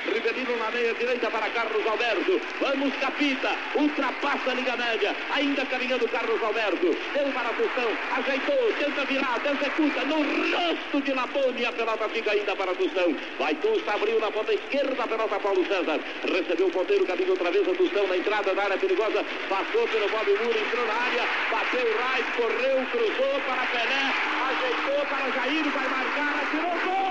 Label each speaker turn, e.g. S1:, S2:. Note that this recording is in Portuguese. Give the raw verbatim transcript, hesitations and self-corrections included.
S1: Rivelino na meia direita para Carlos Alberto. Vamos, Capita. Ultrapassa a linha média. Ainda caminhando Carlos Alberto. Deu para Tostão. Ajeitou. Tenta virar. Executa. No rosto de Lapone. A pelota fica ainda para Tostão. Vai Tusta. Abriu na ponta esquerda. A pelota Paulo César. Recebeu o ponteiro. Caminho outra vez a Tostão na entrada da área perigosa. Passou pelo Bob Moura. Entrou na área. Bateu o Rais. Correu. Cruzou para Pelé. Ajeitou para Jair. Vai marcar. Atirou. Gol!